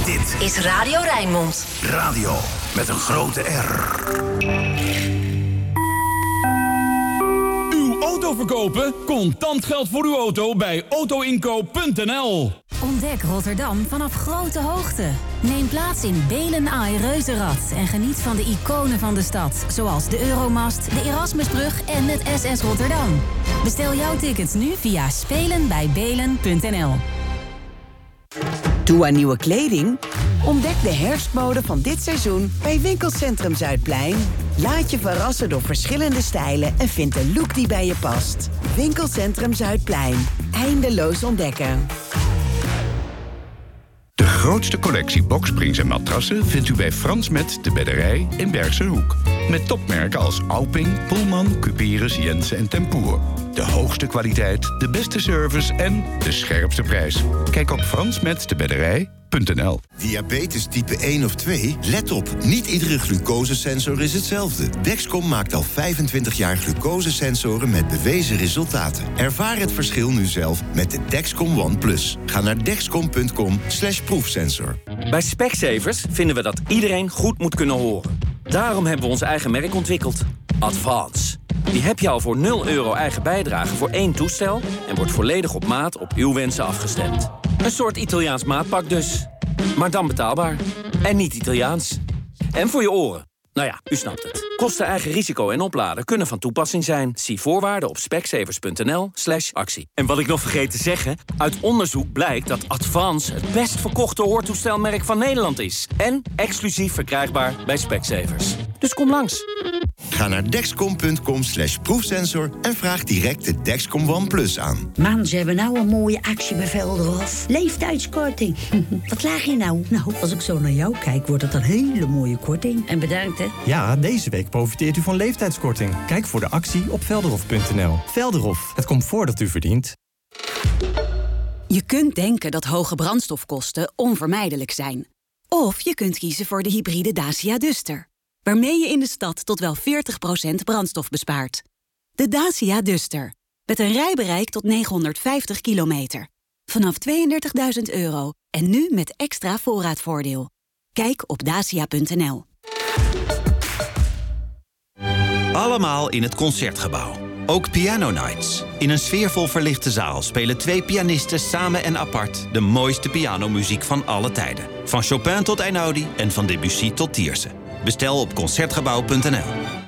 Dit is Radio Rijnmond. Radio met een grote R. Uw auto verkopen? Contant geld voor uw auto bij autoinkoop.nl. Ontdek Rotterdam vanaf grote hoogte. Neem plaats in Belen Ai Reuzenrad en geniet van de iconen van de stad, zoals de Euromast, de Erasmusbrug en het SS Rotterdam. Bestel jouw tickets nu via spelenbijbelen.nl. Toe aan nieuwe kleding? Ontdek de herfstmode van dit seizoen bij Winkelcentrum Zuidplein. Laat je verrassen door verschillende stijlen en vind een look die bij je past. Winkelcentrum Zuidplein. Eindeloos ontdekken. De grootste collectie boksprings en matrassen vindt u bij Frans Met de Bedderij in Bergse Hoek. Met topmerken als Auping, Pullman, Cuperus, Jensen en Tempoer. De hoogste kwaliteit, de beste service en de scherpste prijs. Kijk op fransmetdebedderij.nl. Diabetes type 1 of 2? Let op, niet iedere glucosesensor is hetzelfde. Dexcom maakt al 25 jaar glucosesensoren met bewezen resultaten. Ervaar het verschil nu zelf met de Dexcom One Plus. Ga naar dexcom.com/proefsensor. Bij Specsavers vinden we dat iedereen goed moet kunnen horen. Daarom hebben we ons eigen merk ontwikkeld. Advance. Die heb je al voor €0 eigen bijdrage voor 1 toestel en wordt volledig op maat op uw wensen afgestemd. Een soort Italiaans maatpak dus. Maar dan betaalbaar. En niet Italiaans. En voor je oren. Nou ja, u snapt het. Kosten, eigen risico en opladen kunnen van toepassing zijn. Zie voorwaarden op specsavers.nl/actie. En wat ik nog vergeet te zeggen, uit onderzoek blijkt dat Advance het best verkochte hoortoestelmerk van Nederland is. En exclusief verkrijgbaar bij Specsavers. Dus kom langs. Ga naar dexcom.com/proefsensor en vraag direct de Dexcom One Plus aan. Man, ze hebben nou een mooie actie bij Velderhof. Leeftijdskorting. Wat laag je nou? Nou, als ik zo naar jou kijk, wordt het een hele mooie korting. En bedankt, hè. Ja, deze week profiteert u van leeftijdskorting. Kijk voor de actie op velderhof.nl. Velderhof, het comfort dat u verdient. Je kunt denken dat hoge brandstofkosten onvermijdelijk zijn. Of je kunt kiezen voor de hybride Dacia Duster, waarmee je in de stad tot wel 40% brandstof bespaart. De Dacia Duster, met een rijbereik tot 950 kilometer. Vanaf €32.000 en nu met extra voorraadvoordeel. Kijk op dacia.nl. Allemaal in het Concertgebouw. Ook Piano Nights. In een sfeervol verlichte zaal spelen 2 pianisten samen en apart de mooiste pianomuziek van alle tijden. Van Chopin tot Einaudi en van Debussy tot Tiersen. Bestel op Concertgebouw.nl.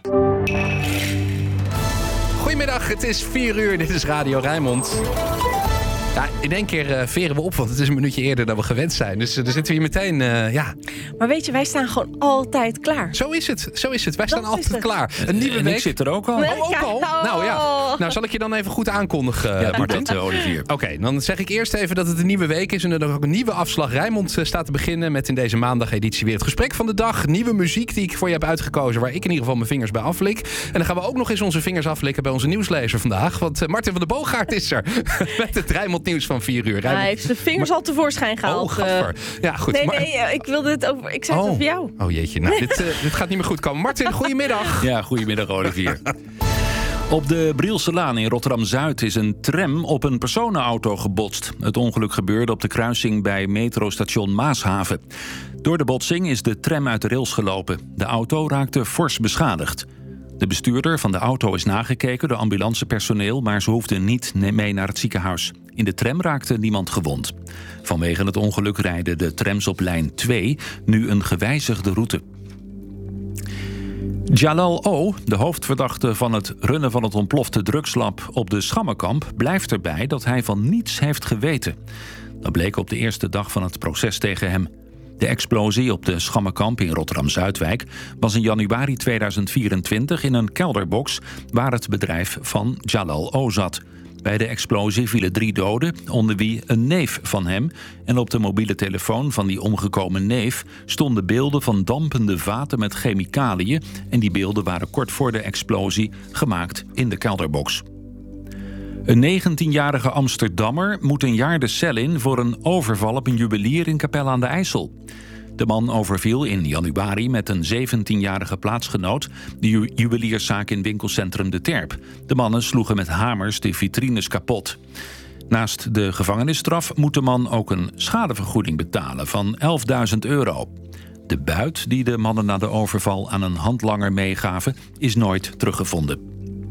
Goedemiddag, het is 4:00, dit is Radio Rijnmond. Ja, in één keer veren we op, want het is een minuutje eerder dan we gewend zijn. Dus dan zitten we hier meteen, Maar weet je, wij staan gewoon altijd klaar. Zo is het. Wij staan altijd klaar. Een nieuwe week. Ik zit er ook al. Ook al? Nou ja. Nou, zal ik je dan even goed aankondigen, Ja, Martin? dat, Olivier. Oké, dan zeg ik eerst even dat het een nieuwe week is en er ook een nieuwe afslag Rijnmond staat te beginnen met in deze maandageditie weer het gesprek van de dag. Nieuwe muziek die ik voor je heb uitgekozen, waar ik in ieder geval mijn vingers bij aflik. En dan gaan we ook nog eens onze vingers aflikken bij onze nieuwslezer vandaag. Want Martin van der Boogaard is er met het Rijnmond nieuws van 4:00. Hij heeft zijn vingers al tevoorschijn gehaald. Oh, gaffer. Ja, goed. Nee, ik wilde het over. Ik zei het over jou. Oh jeetje, nou, dit gaat niet meer goed komen. Martin, goedemiddag. Ja, goedemiddag, Olivier. Op de Brielselaan in Rotterdam-Zuid is een tram op een personenauto gebotst. Het ongeluk gebeurde op de kruising bij metrostation Maashaven. Door de botsing is de tram uit de rails gelopen. De auto raakte fors beschadigd. De bestuurder van de auto is nagekeken door ambulancepersoneel, maar ze hoefden niet mee naar het ziekenhuis. In de tram raakte niemand gewond. Vanwege het ongeluk rijden de trams op lijn 2 nu een gewijzigde route. Jalal O., de hoofdverdachte van het runnen van het ontplofte drugslab op de Schammenkamp, blijft erbij dat hij van niets heeft geweten. Dat bleek op de eerste dag van het proces tegen hem. De explosie op de Schammenkamp in Rotterdam-Zuidwijk was in januari 2024 in een kelderbox waar het bedrijf van Jalal O. zat. Bij de explosie vielen 3 doden, onder wie een neef van hem. En op de mobiele telefoon van die omgekomen neef stonden beelden van dampende vaten met chemicaliën. En die beelden waren kort voor de explosie gemaakt in de kelderbox. Een 19-jarige Amsterdammer moet een jaar de cel in voor een overval op een juwelier in Capelle aan de IJssel. De man overviel in januari met een 17-jarige plaatsgenoot de juwelierszaak in winkelcentrum De Terp. De mannen sloegen met hamers de vitrines kapot. Naast de gevangenisstraf moet de man ook een schadevergoeding betalen van €11.000. De buit die de mannen na de overval aan een handlanger meegaven is nooit teruggevonden.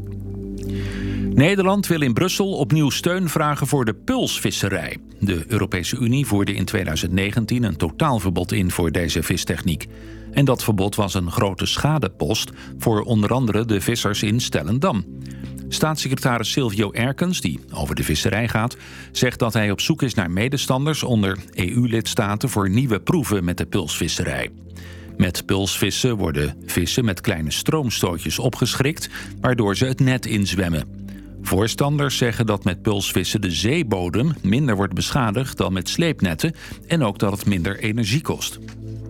Nederland wil in Brussel opnieuw steun vragen voor de pulsvisserij. De Europese Unie voerde in 2019 een totaalverbod in voor deze vistechniek. En dat verbod was een grote schadepost voor onder andere de vissers in Stellendam. Staatssecretaris Silvio Erkens, die over de visserij gaat, zegt dat hij op zoek is naar medestanders onder EU-lidstaten voor nieuwe proeven met de pulsvisserij. Met pulsvissen worden vissen met kleine stroomstootjes opgeschrikt, waardoor ze het net inzwemmen. Voorstanders zeggen dat met pulsvissen de zeebodem minder wordt beschadigd dan met sleepnetten en ook dat het minder energie kost.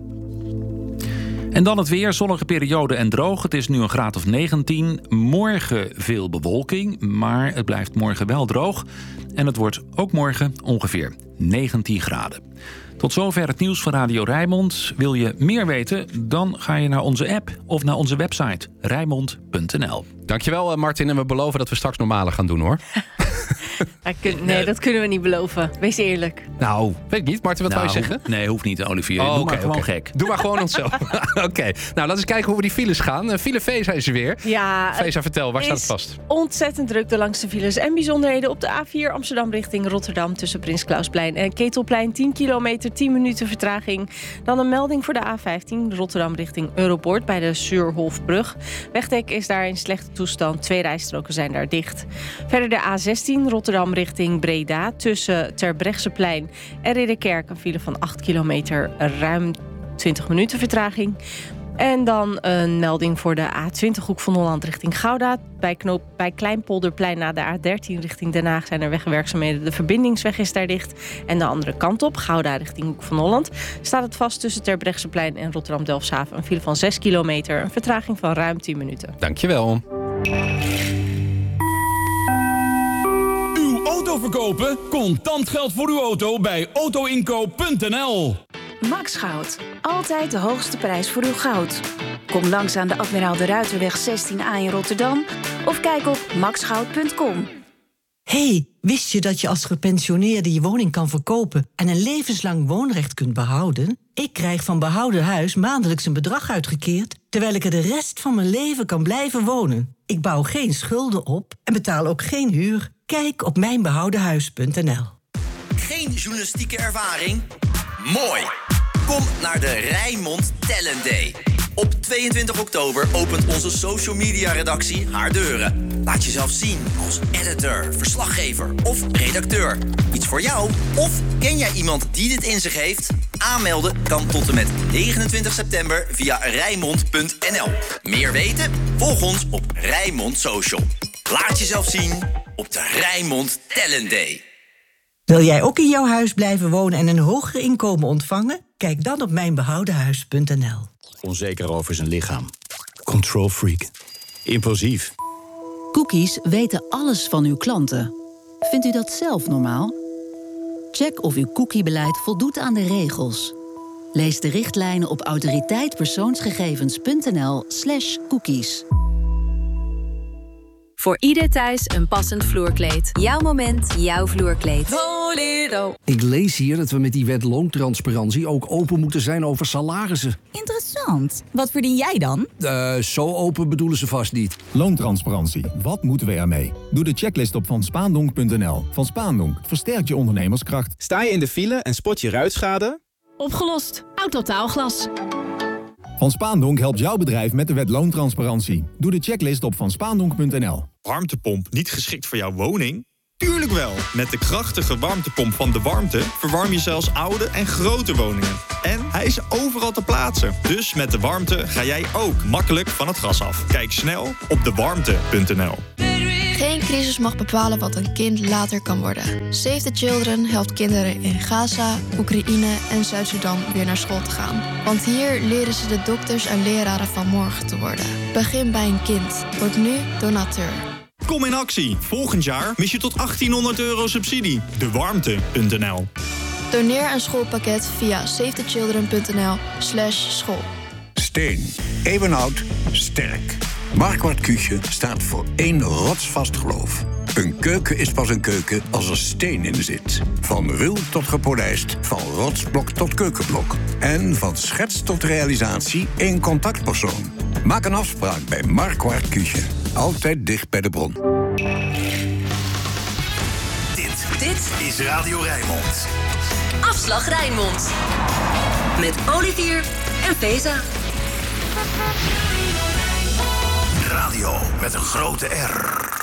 En dan het weer, zonnige periode en droog. Het is nu een graad of 19. Morgen veel bewolking, maar het blijft morgen wel droog. En het wordt ook morgen ongeveer 19 graden. Tot zover het nieuws van Radio Rijnmond. Wil je meer weten? Dan ga je naar onze app of naar onze website rijnmond.nl. Dankjewel Martin en we beloven dat we straks normaler gaan doen hoor. Nee, dat kunnen we niet beloven. Wees eerlijk. Nou, weet ik niet. Martin, wat wou je zeggen? Nee, hoeft niet, Olivier. Doe maar gewoon gek. Doe maar gewoon ons zo. Oké. Nou, laten we eens kijken hoe we die files gaan. File V zijn ze weer. Ja, Feza, vertel, waar staat het vast? Ontzettend druk de langste files en bijzonderheden op de A4 Amsterdam richting Rotterdam tussen Prins Klausplein en Ketelplein. 10 kilometer, 10 minuten vertraging. Dan een melding voor de A15 Rotterdam richting Europoort bij de Suurholfbrug. Wegdek is daar in slechte toestand. 2 rijstroken zijn daar dicht. Verder de A16 Rotterdam richting Breda tussen Terbrechtseplein en Ridderkerk. Een file van 8 kilometer, ruim 20 minuten vertraging. En dan een melding voor de A20 Hoek van Holland richting Gouda. Bij Kleinpolderplein na de A13 richting Den Haag zijn er wegwerkzaamheden. De verbindingsweg is daar dicht. En de andere kant op, Gouda richting Hoek van Holland, staat het vast tussen Terbrechtseplein en Rotterdam-Delfshaven. Een file van 6 kilometer, een vertraging van ruim 10 minuten. Dankjewel. Uw auto verkopen? Contant geld voor uw auto bij autoinkoop.nl. Max Goud. Altijd de hoogste prijs voor uw goud. Kom langs aan de Admiraal de Ruiterweg 16A in Rotterdam of kijk op maxgoud.com. Hey, wist je dat je als gepensioneerde je woning kan verkopen en een levenslang woonrecht kunt behouden? Ik krijg van Behouden Huis maandelijks een bedrag uitgekeerd, terwijl ik er de rest van mijn leven kan blijven wonen. Ik bouw geen schulden op en betaal ook geen huur. Kijk op mijnbehoudenhuis.nl. Geen journalistieke ervaring? Mooi! Kom naar de Rijnmond Talent Day. Op 22 oktober opent onze social media redactie haar deuren. Laat jezelf zien als editor, verslaggever of redacteur. Iets voor jou? Of ken jij iemand die dit in zich heeft? Aanmelden kan tot en met 29 september via Rijnmond.nl. Meer weten? Volg ons op Rijnmond Social. Laat jezelf zien op de Rijnmond Talent Day. Wil jij ook in jouw huis blijven wonen en een hoger inkomen ontvangen? Kijk dan op mijnbehoudenhuis.nl. Onzeker over zijn lichaam. Control freak. Impulsief. Cookies weten alles van uw klanten. Vindt u dat zelf normaal? Check of uw cookiebeleid voldoet aan de regels. Lees de richtlijnen op autoriteitpersoonsgegevens.nl/cookies. Voor ieder thuis een passend vloerkleed. Jouw moment, jouw vloerkleed. Bolero. Ik lees hier dat we met die wet loontransparantie ook open moeten zijn over salarissen. Interessant. Wat verdien jij dan? Zo open bedoelen ze vast niet. Loontransparantie. Wat moeten we ermee? Doe de checklist op vanspaandonk.nl. Van Spaandonk versterkt je ondernemerskracht. Sta je in de file en spot je ruitschade? Opgelost. Autotaalglas. Van Spaandonk helpt jouw bedrijf met de wet loontransparantie. Doe de checklist op vanspaandonk.nl. Warmtepomp niet geschikt voor jouw woning? Tuurlijk wel! Met de krachtige warmtepomp van De Warmte verwarm je zelfs oude en grote woningen. En hij is overal te plaatsen. Dus met De Warmte ga jij ook makkelijk van het gas af. Kijk snel op dewarmte.nl. Geen crisis mag bepalen wat een kind later kan worden. Save the Children helpt kinderen in Gaza, Oekraïne en Zuid-Sudan weer naar school te gaan. Want hier leren ze de dokters en leraren van morgen te worden. Begin bij een kind. Word nu donateur. Kom in actie. Volgend jaar mis je tot €1800 subsidie. Dewarmte.nl. Doneer een schoolpakket via savethechildren.nl/school. Steen. Eeuwenoud. Sterk. Marquard Kuche staat voor één rotsvast geloof. Een keuken is pas een keuken als er steen in zit. Van ruw tot gepolijst, van rotsblok tot keukenblok. En van schets tot realisatie één contactpersoon. Maak een afspraak bij Marquardt Küche. Altijd dicht bij de bron. Dit is Radio Rijnmond. Afslag Rijnmond. Met Olivier en Feza. Radio met een grote R.